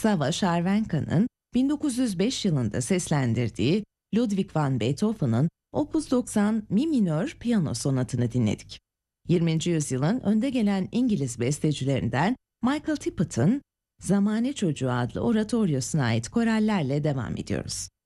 Sava Scharwenka'nın 1905 yılında seslendirdiği Ludwig van Beethoven'ın Opus 90 Mi minör piyano sonatını dinledik. 20. yüzyılın önde gelen İngiliz bestecilerinden Michael Tippett'ın Zamane Çocuğu adlı oratoryosuna ait korallerle devam ediyoruz.